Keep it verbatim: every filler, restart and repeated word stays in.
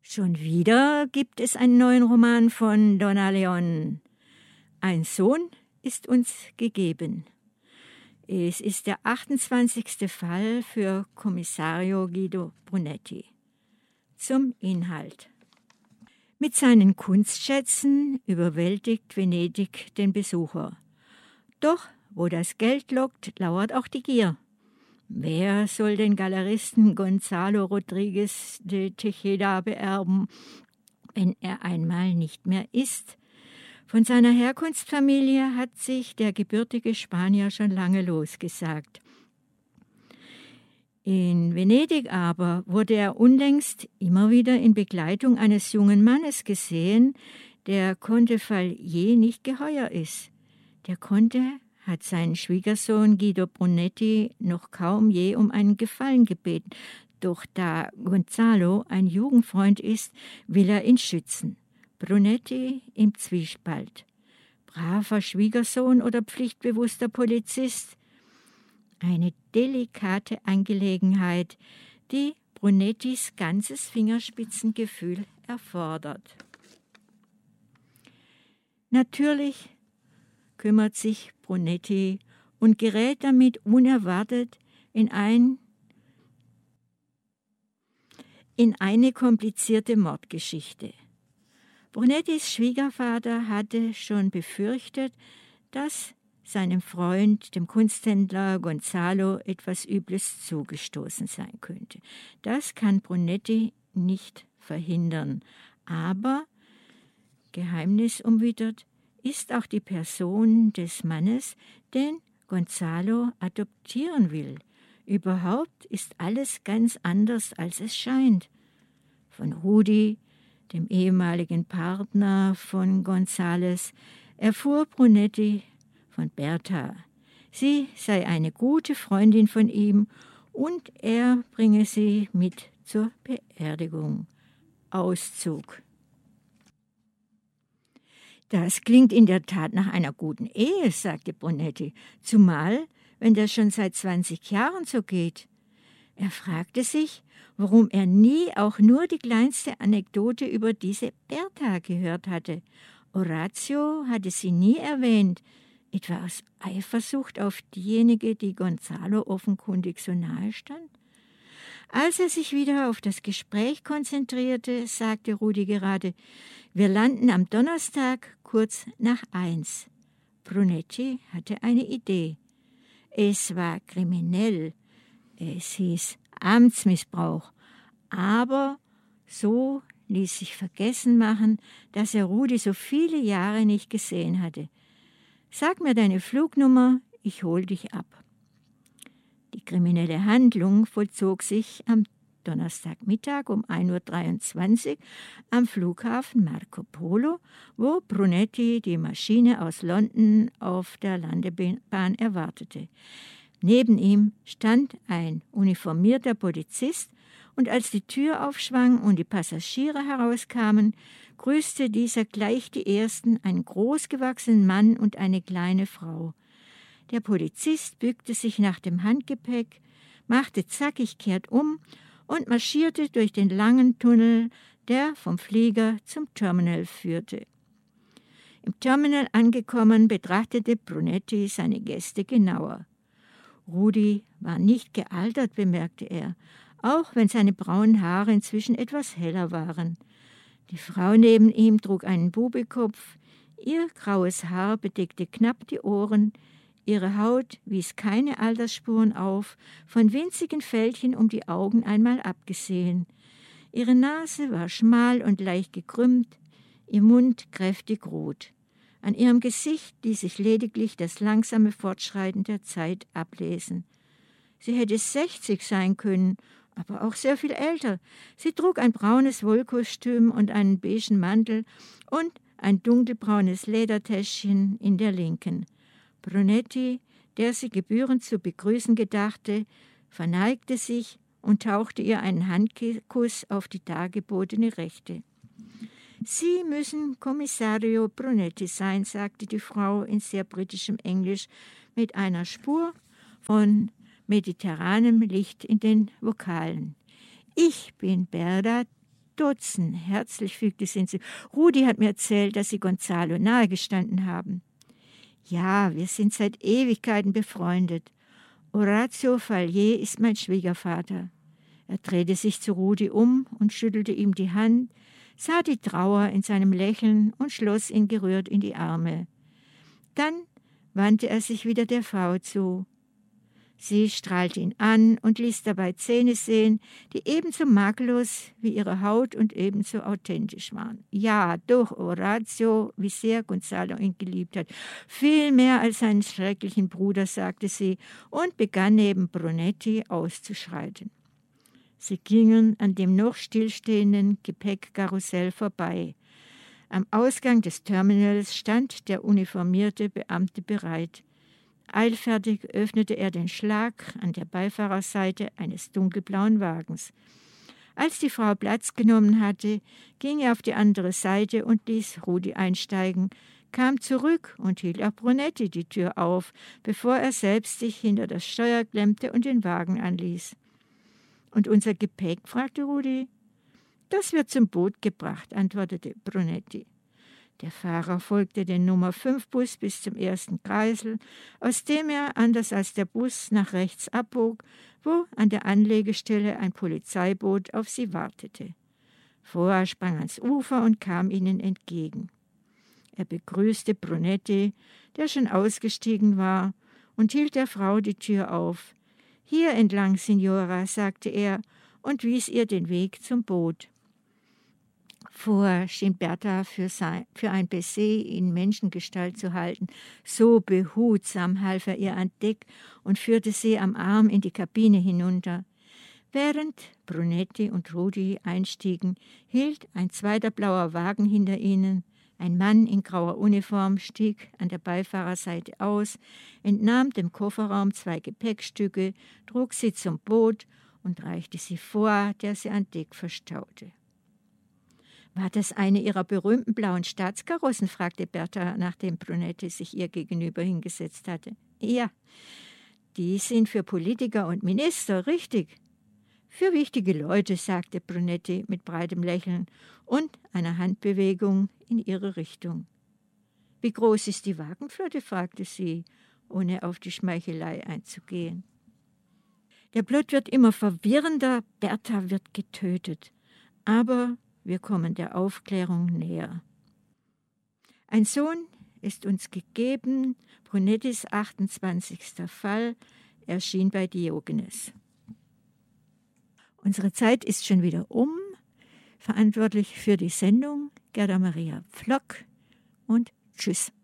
Schon wieder gibt es einen neuen Roman von Donna Leon. Ein Sohn ist uns gegeben. Es ist der achtundzwanzigste Fall für Kommissario Guido Brunetti. Zum Inhalt. Mit seinen Kunstschätzen überwältigt Venedig den Besucher. Doch wo das Geld lockt, lauert auch die Gier. Wer soll den Galeristen Gonzalo Rodriguez de Tejeda beerben, wenn er einmal nicht mehr ist? Von seiner Herkunftsfamilie hat sich der gebürtige Spanier schon lange losgesagt. In Venedig aber wurde er unlängst immer wieder in Begleitung eines jungen Mannes gesehen, der Conte je nicht geheuer ist. Der Conte hat seinen Schwiegersohn Guido Brunetti noch kaum je um einen Gefallen gebeten. Doch da Gonzalo ein Jugendfreund ist, will er ihn schützen. Brunetti im Zwiespalt. Braver Schwiegersohn oder pflichtbewusster Polizist? Eine delikate Angelegenheit, die Brunettis ganzes Fingerspitzengefühl erfordert. Natürlich kümmert sich Brunetti und gerät damit unerwartet in, ein, in eine komplizierte Mordgeschichte. Brunettis Schwiegervater hatte schon befürchtet, dass seinem Freund, dem Kunsthändler Gonzalo, etwas Übles zugestoßen sein könnte. Das kann Brunetti nicht verhindern, aber geheimnisumwittert ist auch die Person des Mannes, den Gonzalo adoptieren will. Überhaupt ist alles ganz anders, als es scheint. Von Rudi, dem ehemaligen Partner von Gonzales, erfuhr Brunetti von Bertha. Sie sei eine gute Freundin von ihm und er bringe sie mit zur Beerdigung. Auszug. Das klingt in der Tat nach einer guten Ehe, sagte Brunetti, zumal, wenn das schon seit zwanzig Jahren so geht. Er fragte sich, warum er nie auch nur die kleinste Anekdote über diese Bertha gehört hatte. Orazio hatte sie nie erwähnt, etwa aus Eifersucht auf diejenige, die Gonzalo offenkundig so nahe stand. Als er sich wieder auf das Gespräch konzentrierte, sagte Rudi gerade, wir landen am Donnerstag kurz nach eins. Brunetti hatte eine Idee. Es war kriminell. Es hieß Amtsmissbrauch. Aber so ließ sich vergessen machen, dass er Rudi so viele Jahre nicht gesehen hatte. Sag mir deine Flugnummer, ich hol dich ab. Die kriminelle Handlung vollzog sich am Donnerstagmittag um ein Uhr dreiundzwanzig am Flughafen Marco Polo, wo Brunetti die Maschine aus London auf der Landebahn erwartete. Neben ihm stand ein uniformierter Polizist und als die Tür aufschwang und die Passagiere herauskamen, grüßte dieser gleich die ersten, einen großgewachsenen Mann und eine kleine Frau. Der Polizist bückte sich nach dem Handgepäck, machte zackig kehrt um und marschierte durch den langen Tunnel, der vom Flieger zum Terminal führte. Im Terminal angekommen, betrachtete Brunetti seine Gäste genauer. Rudi war nicht gealtert, bemerkte er, auch wenn seine braunen Haare inzwischen etwas heller waren. Die Frau neben ihm trug einen Bubelkopf, ihr graues Haar bedeckte knapp die Ohren, ihre Haut wies keine Altersspuren auf, von winzigen Fältchen um die Augen einmal abgesehen. Ihre Nase war schmal und leicht gekrümmt, ihr Mund kräftig rot. An ihrem Gesicht ließ sich lediglich das langsame Fortschreiten der Zeit ablesen. Sie hätte sechzig sein können, aber auch sehr viel älter. Sie trug ein braunes Wollkostüm und einen beigen Mantel und ein dunkelbraunes Ledertäschchen in der linken. Brunetti, der sie gebührend zu begrüßen gedachte, verneigte sich und tauchte ihr einen Handkuss auf die dargebotene Rechte. »Sie müssen Kommissario Brunetti sein«, sagte die Frau in sehr britischem Englisch mit einer Spur von mediterranem Licht in den Vokalen. »Ich bin Berta stutzen. Herzlich fügte sie hinzu. Rudi hat mir erzählt, dass Sie Gonzalo nahegestanden haben. Ja, wir sind seit Ewigkeiten befreundet. Orazio Fallier ist mein Schwiegervater. Er drehte sich zu Rudi um und schüttelte ihm die Hand, sah die Trauer in seinem Lächeln und schloss ihn gerührt in die Arme. Dann wandte er sich wieder der Frau zu. Sie strahlte ihn an und ließ dabei Zähne sehen, die ebenso makellos wie ihre Haut und ebenso authentisch waren. Ja, doch, Orazio, wie sehr Gonzalo ihn geliebt hat. Viel mehr als seinen schrecklichen Bruder, sagte sie und begann neben Brunetti auszuschreiten. Sie gingen an dem noch stillstehenden Gepäckkarussell vorbei. Am Ausgang des Terminals stand der uniformierte Beamte bereit. Eilfertig öffnete er den Schlag an der Beifahrerseite eines dunkelblauen Wagens. Als die Frau Platz genommen hatte, ging er auf die andere Seite und ließ Rudi einsteigen, kam zurück und hielt auch Brunetti die Tür auf, bevor er selbst sich hinter das Steuer klemmte und den Wagen anließ. »Und unser Gepäck?« fragte Rudi. »Das wird zum Boot gebracht«, antwortete Brunetti. Der Fahrer folgte den Nummer fünf Bus bis zum ersten Kreisel, aus dem er, anders als der Bus, nach rechts abbog, wo an der Anlegestelle ein Polizeiboot auf sie wartete. Foa sprang ans Ufer und kam ihnen entgegen. Er begrüßte Brunetti, der schon ausgestiegen war, und hielt der Frau die Tür auf. »Hier entlang, Signora«, sagte er und wies ihr den Weg zum Boot. Vorher schien Bertha für, sein, für ein Baiser in Menschengestalt zu halten. So behutsam half er ihr an Deck und führte sie am Arm in die Kabine hinunter. Während Brunetti und Rudi einstiegen, hielt ein zweiter blauer Wagen hinter ihnen. Ein Mann in grauer Uniform stieg an der Beifahrerseite aus, entnahm dem Kofferraum zwei Gepäckstücke, trug sie zum Boot und reichte sie vor, der sie an Deck verstaute. »War das eine Ihrer berühmten blauen Staatskarossen?« fragte Bertha, nachdem Brunetti sich ihr gegenüber hingesetzt hatte. »Ja, die sind für Politiker und Minister, richtig.« »Für wichtige Leute«, sagte Brunetti mit breitem Lächeln und einer Handbewegung in ihre Richtung. »Wie groß ist die Wagenflotte?« fragte sie, ohne auf die Schmeichelei einzugehen. Der Plot wird immer verwirrender, Bertha wird getötet. Aber wir kommen der Aufklärung näher. Ein Sohn ist uns gegeben, Brunettis achtundzwanzigster Fall, erschien bei Diogenes. Unsere Zeit ist schon wieder um. Verantwortlich für die Sendung Gerda Maria Pflock und tschüss.